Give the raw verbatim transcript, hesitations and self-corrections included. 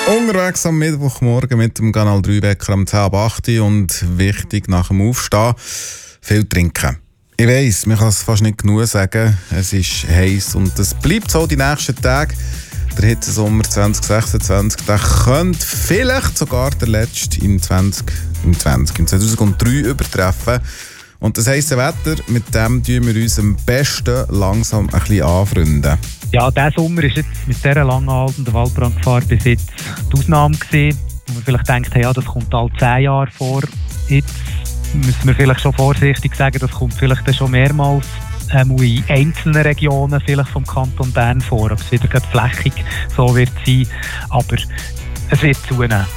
Unterwegs am Mittwochmorgen mit dem Kanal drei Wecker am zehn ab acht und wichtig nach dem Aufstehen, viel trinken. Ich weiss, man kann es fast nicht genug sagen, es ist heiß und es bleibt so die nächsten Tage. Der Hitzesommer zwanzig sechsundzwanzig, der könnte vielleicht sogar der letzte im zwanzig, im zwanzig, im zweitausenddrei übertreffen. Und das heisse Wetter, mit dem tun wir uns am besten langsam ein bisschen anfreunden. Ja, dieser Sommer war jetzt mit dieser langanhaltenden Waldbrandgefahr bis jetzt die Ausnahme gewesen, wo man vielleicht denkt, ja, das kommt alle zehn Jahre vor. Jetzt müssen wir vielleicht schon vorsichtig sagen, das kommt vielleicht dann schon mehrmals ähm, in einzelnen Regionen vielleicht vom Kanton Bern vor. Ob es wieder flächig so wird sein, aber es wird zunehmen.